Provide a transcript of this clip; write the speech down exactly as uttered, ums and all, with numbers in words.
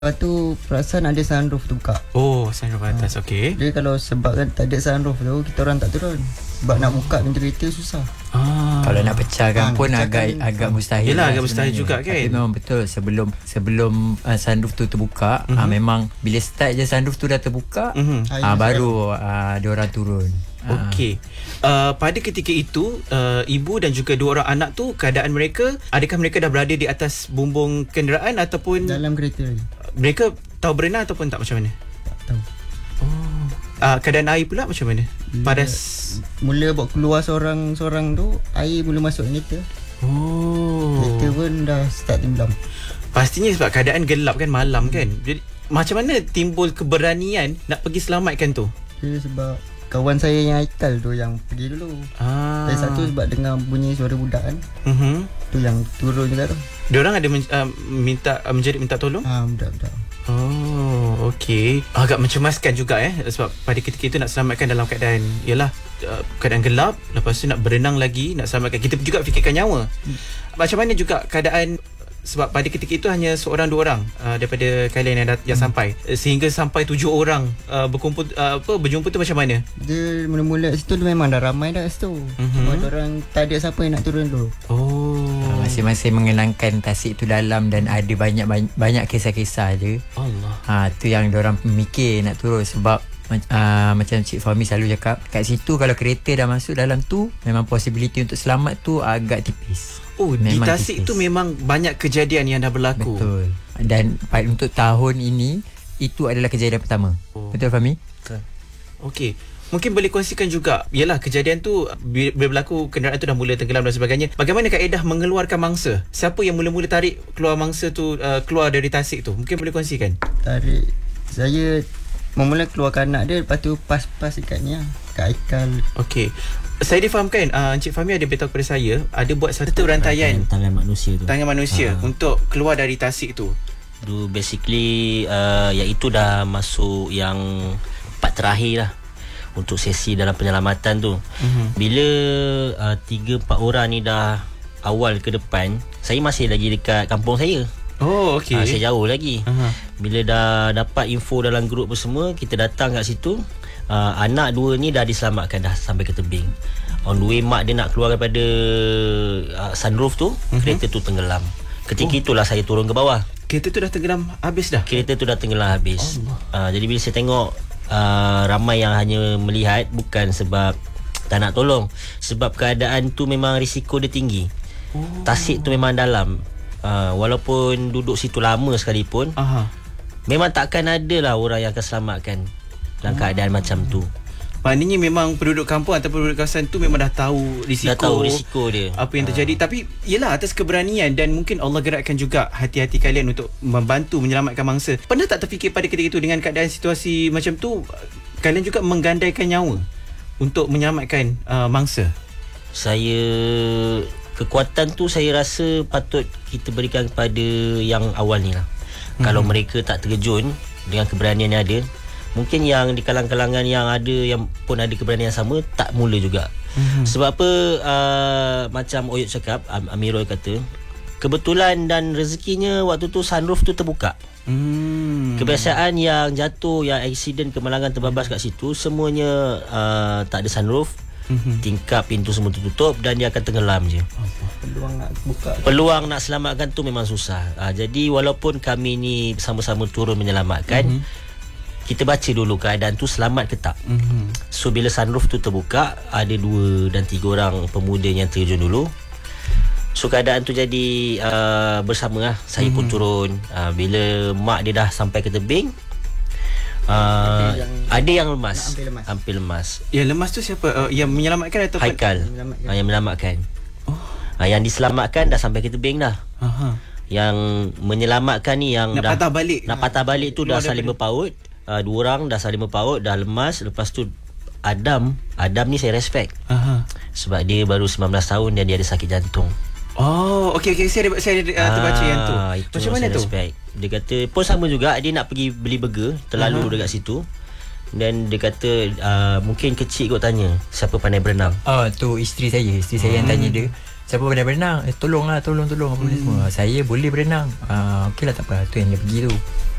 Lepas tu perasan ada sunroof tu buka. Oh, sunroof atas, ha. Okey. Dia kalau sebab kan tak ada sunroof tu, kita orang tak turun. Sebab nak buka pintu kereta susah. Ah. Kalau nak pecahkan ha, pun agak agak mustahil. Yelah, lah agak mustahil juga kan. Tapi memang betul sebelum sebelum uh, sunroof tu terbuka, uh-huh. uh, memang bila start je sunroof tu dah terbuka, uh-huh. uh, baru uh, dia orang turun. Okey. Uh, pada ketika itu uh, ibu dan juga dua orang anak tu, keadaan mereka, adakah mereka dah berada di atas bumbung kenderaan ataupun dalam kereta lagi? Mereka tahu berenang ataupun tak, macam mana? Tak tahu. Oh. Uh, keadaan air pula macam mana? Padas. Mula buat keluar seorang-seorang tu, air mula masuk kereta. Oh. Kereta pun dah start tenggelam. Pastinya sebab keadaan gelap kan, malam kan. Jadi macam mana timbul keberanian nak pergi selamatkan tu? Dia sebab kawan saya yang Aikal tu yang pergi dulu. Ah. Dan satu sebab dengar bunyi suara budak kan. Uh-huh. Tu yang turun juga tu. Diorang ada men- uh, minta uh, menjerit minta tolong? Ah, budak-budak. Oh, okey. Agak mencemaskan juga eh, sebab pada ketika itu nak selamatkan dalam keadaan yalah uh, keadaan gelap, lepas tu nak berenang lagi, nak selamatkan, kita juga fikirkan nyawa. Hmm. Macam mana juga keadaan, sebab pada ketika itu hanya seorang dua orang uh, daripada kalian yang, dat- yang hmm. sampai, sehingga sampai tujuh orang uh, berkumpul uh, apa berjumpa tu macam mana? Dia mula-mula situ memang dah ramai dah situ. Mm-hmm. Cuma orang tak ada siapa yang nak turun dulu. Oh. Masing-masing mengenangkan tasik tu dalam dan ada banyak banyak, banyak kisah-kisah je. Allah. Ha, tu yang diorang mikir nak turun sebab Uh, macam Cik Fahmi selalu cakap, kat situ kalau kereta dah masuk dalam tu, memang possibility untuk selamat tu agak tipis. Oh, memang di Tasik tipis. Tu memang banyak kejadian yang dah berlaku. Betul. Dan untuk tahun ini, itu adalah kejadian pertama. Oh. Betul Fahmi? Betul. Okey. Mungkin boleh kongsikan juga, yalah kejadian tu bila berlaku, kenderaan tu dah mula tenggelam dan sebagainya. Bagaimana kaedah mengeluarkan mangsa? Siapa yang mula-mula tarik keluar mangsa tu, uh, keluar dari Tasik tu? Mungkin boleh kongsikan. Tarik. Saya mula keluarkan anak dia, lepas tu pas-pas ikatnya kat Aikal. Okey. Saya difahamkan uh, Encik Fahmi ada beritahu kepada saya, ada buat satu rantaian tangan manusia tu. Tangan manusia uh. untuk keluar dari Tasik tu. Tu basically uh, iaitu dah masuk yang part terakhir lah untuk sesi dalam penyelamatan tu. Uh-huh. Bila uh, tiga empat orang ni dah awal ke depan, saya masih lagi dekat kampung saya. Oh, okey. Ha, saya jauh lagi. Uh-huh. Bila dah dapat info dalam grup semua, kita datang kat situ. Uh, anak dua ni dah diselamatkan, dah sampai ke tebing. On the way mak dia nak keluar daripada uh, sunroof tu, uh-huh. kereta tu tenggelam. Ketika oh. itulah saya turun ke bawah. Kereta tu dah tenggelam habis dah? Kereta tu dah tenggelam habis. Uh, jadi bila saya tengok uh, ramai yang hanya melihat, bukan sebab tak nak tolong, sebab keadaan tu memang risiko dia tinggi. Oh. Tasik tu memang dalam. Uh, walaupun duduk situ lama sekalipun, Aha. memang takkan ada lah orang yang akan selamatkan dalam keadaan oh. macam tu. Maknanya memang penduduk kampung atau penduduk kawasan tu memang dah tahu risiko, dah tahu risiko dia, apa yang terjadi. Ha. Tapi yelah, atas keberanian dan mungkin Allah gerakkan juga hati-hati kalian untuk membantu menyelamatkan mangsa. Pernah tak terfikir pada ketika itu dengan keadaan situasi macam tu, kalian juga menggandaikan nyawa untuk menyelamatkan uh, mangsa? Saya kekuatan tu saya rasa patut kita berikan kepada yang awal ni lah. Hmm. Kalau mereka tak terjun dengan keberanian yang ada, mungkin yang di kalang-kalangan yang ada yang pun ada keberanian yang sama tak mula juga. Hmm. Sebab apa, uh, macam Oyot cakap, Amirul kata, kebetulan dan rezekinya waktu tu sunroof tu terbuka. Hmm. Kebiasaan yang jatuh, yang aksiden, kemalangan terbabas kat situ, semuanya uh, tak ada sunroof. Mm-hmm. Tingkap pintu semua tertutup dan dia akan tenggelam je. Peluang nak buka, peluang nak selamatkan tu memang susah. ha, Jadi walaupun kami ni sama-sama turun menyelamatkan, mm-hmm. kita baca dulu keadaan tu selamat ke tak. mm-hmm. So bila sunroof tu terbuka, ada dua dan tiga orang pemuda yang terjun dulu. So keadaan tu jadi uh, bersama lah. Saya mm-hmm. pun turun. uh, Bila mak dia dah sampai ke tebing, Uh, ada, yang ada yang lemas, hampir lemas. Hampir lemas. Yang lemas tu siapa? Uh, yang menyelamatkan atau Haikal? Menyelamatkan. Uh, yang menyelamatkan. Oh. Uh, yang diselamatkan dah sampai ke tebing dah. Aha. Yang menyelamatkan ni yang nak dah patah balik. Nak patah balik tu dah saling berpaut. Uh, dua orang dah saling berpaut, dah lemas. Lepas tu Adam, Adam ni saya respect. Aha. Sebab dia baru sembilan belas tahun dan dia ada sakit jantung. Oh, okey okey, saya ada, saya ada, uh, terbaca ah, yang tu. Macam mana tu? Respect. Dia kata pun sama juga, dia nak pergi beli burger, terlalu uh-huh. dekat situ. Dan dia kata uh, mungkin kecil kot tanya siapa pandai berenang. Oh, tu isteri saya, isteri saya hmm. yang tanya dia, siapa pandai berenang? Eh, tolonglah, tolong tolong apa hmm. semua. Saya boleh berenang. Ah, okeylah tak apa, tu yang dia pergi tu.